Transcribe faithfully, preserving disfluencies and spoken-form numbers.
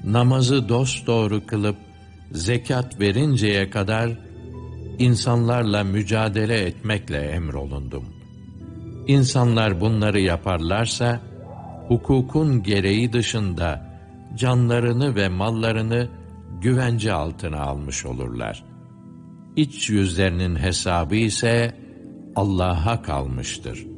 namazı dosdoğru kılıp zekat verinceye kadar insanlarla mücadele etmekle emrolundum. İnsanlar bunları yaparlarsa, hukukun gereği dışında canlarını ve mallarını güvence altına almış olurlar. İç yüzlerinin hesabı ise Allah'a kalmıştır.